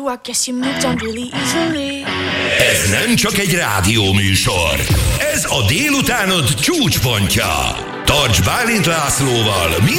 I guess you moved on really easily. Ez nem csak egy rádióműsor. Ez a délutánod csúcspontja. Tarts Bálint Lászlóval